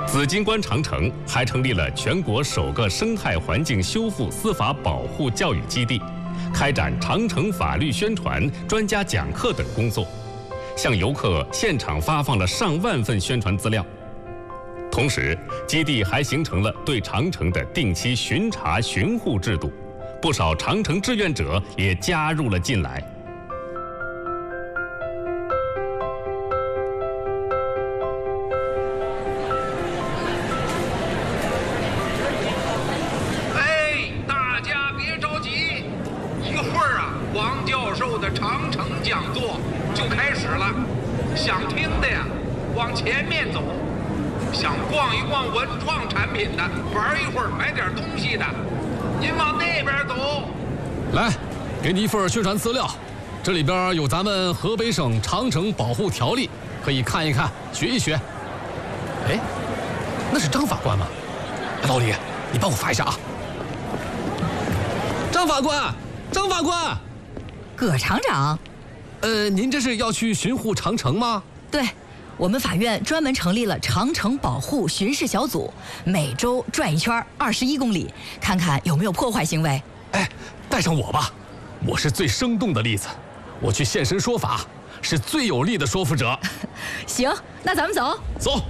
紫金关长城还成立了全国首个生态环境修复司法保护教育基地，开展长城法律宣传、专家讲课等工作，向游客现场发放了上万份宣传资料。同时，基地还形成了对长城的定期巡查巡护制度，不少长城志愿者也加入了进来。 哎，大家别着急，一会儿啊，王教授的长城讲座就开始了。想听的呀，往前面走。想逛一逛文创产品的，玩一会儿买点东西的，您往那边走。 来，给你一份宣传资料，这里边有咱们河北省长城保护条例，可以看一看，学一学。哎，那是张法官吗？老李，你帮我发一下啊。张法官，张法官， 葛厂长， 您这是要去巡护长城吗？ 对。我们法院专门成立了长城保护巡视小组，每周转一圈21公里，看看有没有破坏行为。 哎，带上我吧，我是最生动的例子，我去现身说法，是最有力的说服者。 行，那咱们走。 走。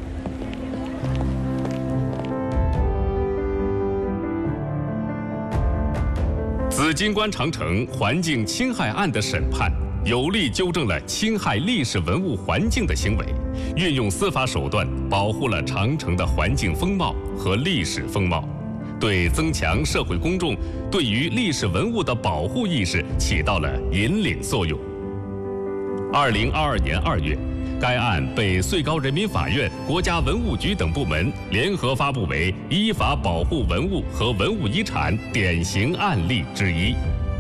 紫金关长城环境侵害案的审判，有力纠正了侵害历史文物环境的行为，运用司法手段保护了长城的环境风貌和历史风貌，对增强社会公众对于历史文物的保护意识起到了引领作用。2022年2月，该案被最高人民法院、国家文物局等部门联合发布为依法保护文物和文物遗产典型案例之一。